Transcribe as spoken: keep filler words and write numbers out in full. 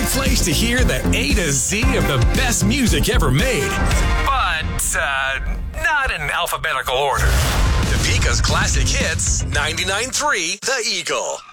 right place to hear the A to Z of the best music ever made. But, uh, not in alphabetical order. Topeka's Classic Hits, ninety-nine point three The Eagle.